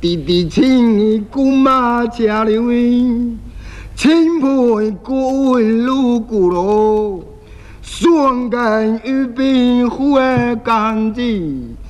弟弟请姑妈车里位，亲陪过路古罗，双根玉冰火干子。